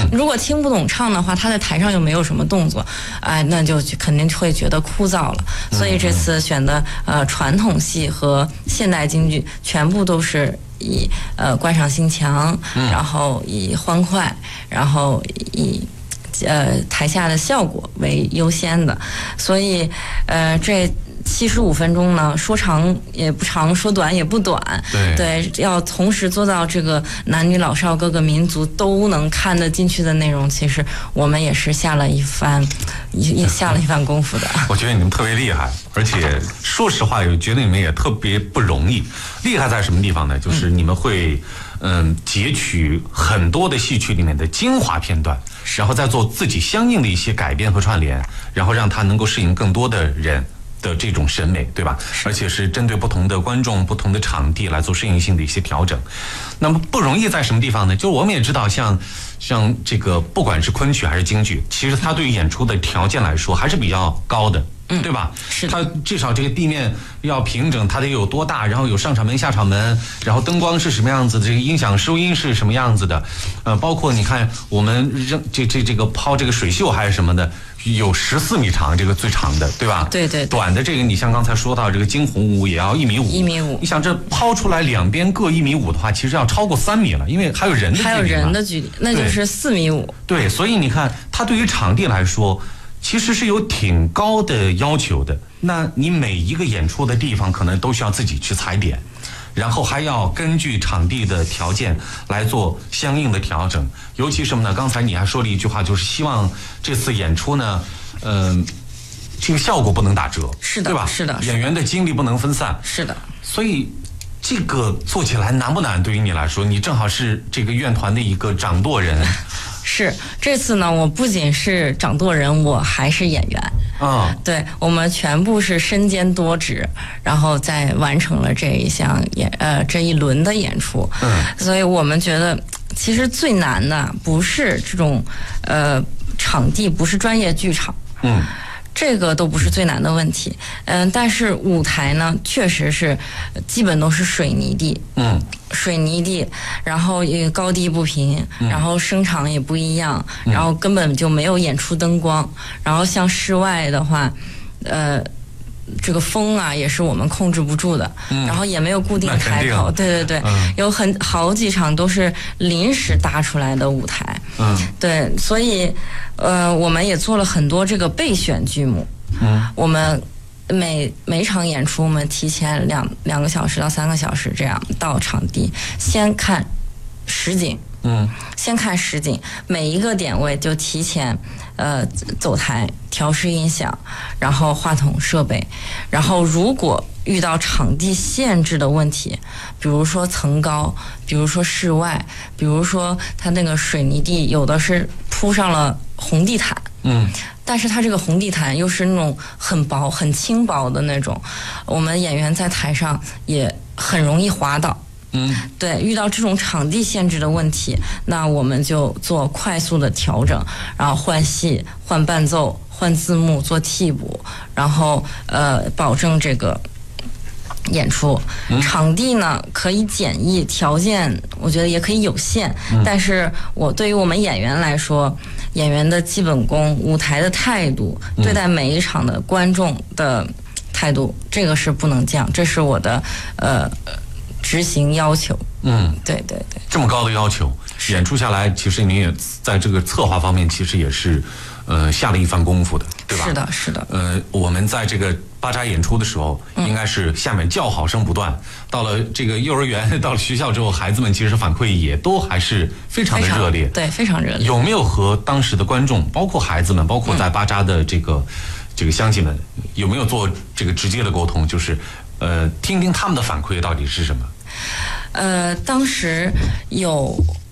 如果听不懂唱的话，他在台上又没有什么动作，那就肯定会觉得枯燥了。所以这次选的传统戏和现代京剧全部都是以观赏性强，然后以欢快，然后以台下的效果为优先的。所以这75分钟呢，说长也不长，说短也不短。对，要同时做到这个男女老少各个民族都能看得进去的内容，其实我们也是下了一番功夫的。 我觉得你们特别厉害，而且说实话，我觉得你们也特别不容易。厉害在什么地方呢？就是你们会截取很多的戏曲里面的精华片段，然后再做自己相应的一些改编和串联，然后让它能够适应更多的人的这种审美，对吧？而且是针对不同的观众、不同的场地来做适应性的一些调整。那么不容易在什么地方呢？就我们也知道，像这个不管是昆曲还是京剧，其实它对于演出的条件来说还是比较高的。对吧？ 是它至少这个地面要平整，它得有多大，然后有上场门、下场门，然后灯光是什么样子的，这个音响收音是什么样子的，包括你看我们扔这个抛这个水袖还是什么的，有14米长，这个最长的，对吧？ 对。 短的这个，你像刚才说到这个惊鸿舞也要1.5米。1.5米。你想这抛出来两边各1.5米的话，其实要超过3米了，因为还有人的距离。还有人的距离，那就是4.5米。 对，所以你看，它对于场地来说，其实是有挺高的要求的。那你每一个演出的地方可能都需要自己去踩点，然后还要根据场地的条件来做相应的调整。尤其什么呢？刚才你还说了一句话，就是希望这次演出呢，这个效果不能打折， 是的， 对吧？ 是的， 演员的精力不能分散， 是的。 所以这个做起来难不难？对于你来说，你正好是这个院团的一个掌舵人。 是，这次呢，我不仅是掌舵人，我还是演员。对，我们全部是身兼多职，然后再完成了这一轮的演出。所以我们觉得，其实最难的不是这种场地，不是专业剧场。这个都不是最难的问题，但是舞台呢，确实是基本都是水泥地，水泥地，然后也高低不平，然后声场也不一样，然后根本就没有演出灯光，然后像室外的话，这个风啊也是我们控制不住的，然后也没有固定台口，对，有好几场都是临时搭出来的舞台，对，所以我们也做了很多这个备选剧目，我们每场演出我们提前2个小时到3个小时这样到场地，先看实景。先看实景，每一个点位就提前走台调试音响，然后话筒设备，然后如果遇到场地限制的问题，比如说层高，比如说室外，比如说它那个水泥地有的是铺上了红地毯，但是它这个红地毯又是那种很薄很轻薄的那种，我们演员在台上也很容易滑倒。对，遇到这种场地限制的问题，那我们就做快速的调整，然后换戏、换伴奏、换字幕，做替补，然后保证这个演出。场地呢可以简易，条件我觉得也可以有限，但是对于我们演员来说，演员的基本功、舞台的态度、对待每一场的观众的态度，这个是不能降，这是我的执行要求。对， 这么高的要求，演出下来，其实你也在这个策划方面，其实也是下了一番功夫的，对吧？ 是的。 我们在这个巴扎演出的时候，应该是下面叫好声不断。到了这个幼儿园，到了学校之后，孩子们其实反馈也都还是非常的热烈， 对，非常热烈。 有没有和当时的观众，包括孩子们，包括在巴扎的这个乡亲们，有没有做这个直接的沟通？就是听听他们的反馈到底是什么？ 当时有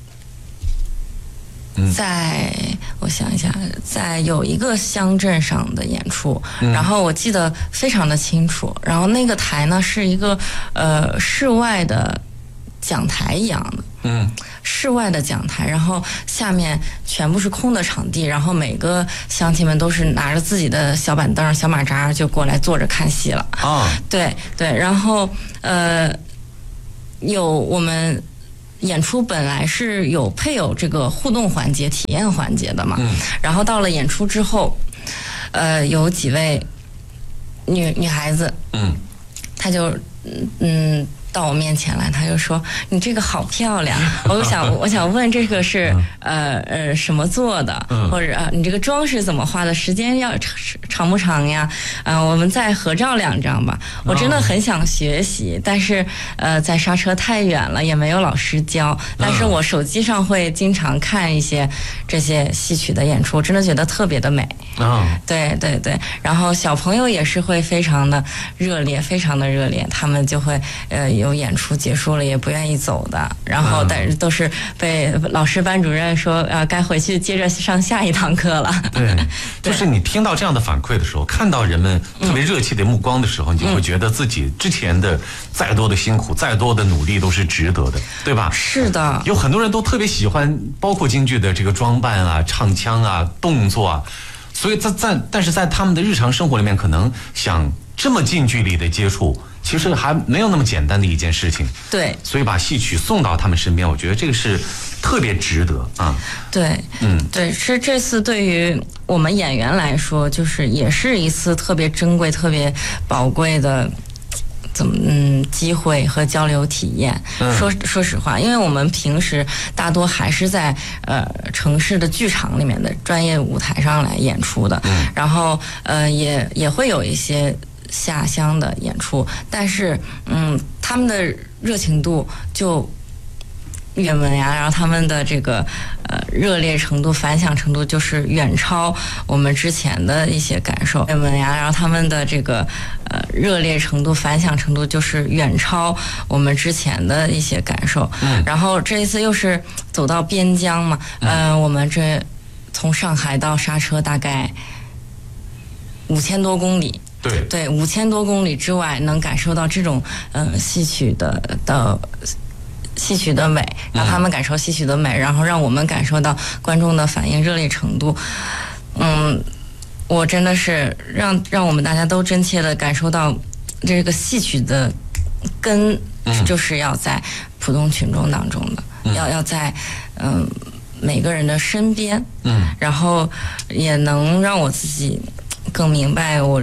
我想一下，在有一个乡镇上的演出，然后我记得非常的清楚，然后那个台呢是一个室外的讲台一样的，室外的讲台，然后下面全部是空的场地，然后每个乡亲们都是拿着自己的小板凳、小马扎就过来坐着看戏了。对，然后有我们演出本来是配有这个互动环节、体验环节的嘛，然后到了演出之后，有几位女孩子，她就到我面前来，他就说：“你这个好漂亮。”我想问这个是什么做的，或者你这个妆是怎么画的？时间要长不长呀？我们再合照2张吧。我真的很想学习，但是在刹车太远了，也没有老师教。但是我手机上会经常看一些这些戏曲的演出，真的觉得特别的美。对对对，然后小朋友也是会非常的热烈，非常的热烈，他们就会有演出结束了也不愿意走的，然后但是都是被老师班主任说该回去接着上下一堂课了。 对，就是你听到这样的反馈的时候，看到人们特别热切的目光的时候，你就会觉得自己之前的再多的辛苦、再多的努力都是值得的，对吧？ 是的， 有很多人都特别喜欢，包括京剧的这个装扮啊、唱腔啊、动作啊，所以但是在他们的日常生活里面，可能想这么近距离的接触，其实还没有那么简单的一件事情。 对， 所以把戏曲送到他们身边，我觉得这个是特别值得啊。 对，对，是这次对于我们演员来说，就是也是一次特别珍贵、特别宝贵的。机会和交流体验。说实话，因为我们平时大多还是在城市的剧场里面的专业舞台上来演出的，然后也会有一些下乡的演出，但是他们的热情度就远门呀，然后他们的这个热烈程度、反响程度就是远超我们之前的一些感受。远门呀，然后他们的这个热烈程度、反响程度就是远超我们之前的一些感受。然后这一次又是走到边疆嘛，我们这从上海到刹车大概5000多公里。对，5000多公里之外能感受到这种戏曲的美，让他们感受戏曲的美，然后让我们感受到观众的反应热烈程度。我真的是让我们大家都真切的感受到这个戏曲的根就是要在普通群众当中的，要在每个人的身边，然后也能让我自己更明白我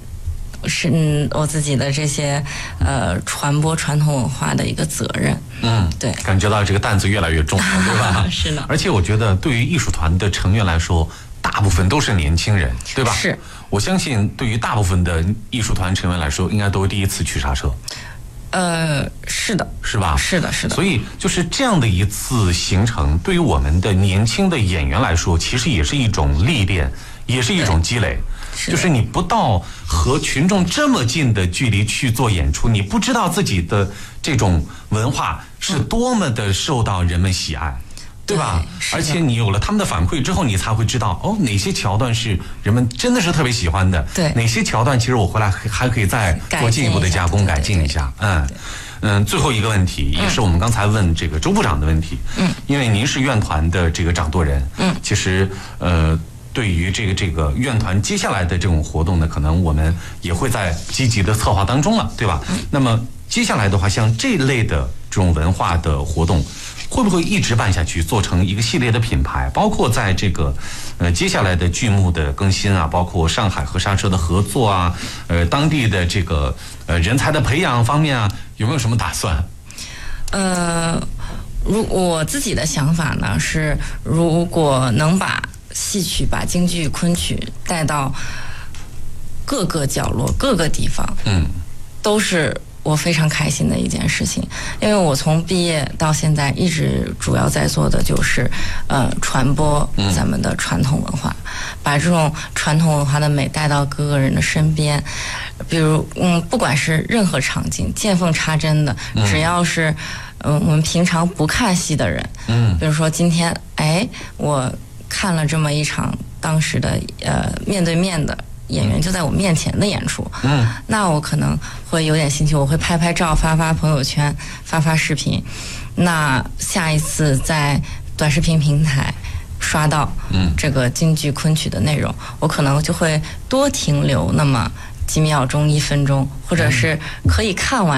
自己的这些传播传统文化的一个责任。对， 感觉到这个担子越来越重了，对吧？ 是的。 而且我觉得对于艺术团的成员来说，大部分都是年轻人，对吧？ 是。 我相信对于大部分的艺术团成员来说，应该都是第一次去刹车。 是的。 是吧？ 是的，是的。 所以就是这样的一次行程，对于我们的年轻的演员来说，其实也是一种历练，也是一种积累。就是你不到和群众这么近的距离去做演出，你不知道自己的这种文化是多么的受到人们喜爱，对吧？而且你有了他们的反馈之后，你才会知道哪些桥段是人们真的是特别喜欢的， 对， 哪些桥段其实我回来还可以再做进一步的加工改进一下。最后一个问题也是我们刚才问这个周部长的问题，因为您是院团的这个掌舵人，其实对于这个院团接下来的这种活动呢，可能我们也会在积极的策划当中了，对吧？那么接下来的话，像这类的这种文化的活动，会不会一直办下去，做成一个系列的品牌？包括在这个接下来的剧目的更新啊，包括上海和刹车的合作啊，当地的这个人才的培养方面啊，有没有什么打算？ 我自己的想法呢是，如果能把戏曲、把京剧、昆曲带到各个角落、各个地方，都是我非常开心的一件事情。因为我从毕业到现在一直主要在做的就是传播咱们的传统文化，把这种传统文化的美带到各个人的身边。比如不管是任何场景，见缝插针的，只要是我们平常不看戏的人，比如说今天我看了这么一场当时的面对面的演员就在我面前的演出，那我可能会有点兴趣，我会拍拍照，发发朋友圈，发发视频。那下一次在短视频平台刷到这个京剧昆曲的内容，我可能就会多停留那么几秒钟、1分钟，或者是可以看完